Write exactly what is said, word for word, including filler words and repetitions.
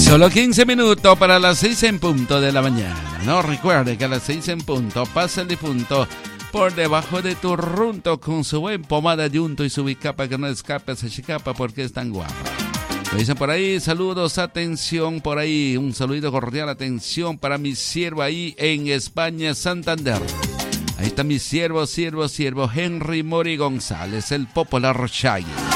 Solo quince minutos para las seis en punto de la mañana. No recuerde que a las seis en punto pasa el difunto por debajo de tu runto con su buen pomada yunto y su bicapa que no escape esa chicapa porque es tan guapa. Lo dicen por ahí, saludos, atención por ahí, un saludito cordial, atención para mi siervo ahí en España, Santander. Ahí está mi siervo, siervo, siervo, Henry Mori González, el Popular Shaggy.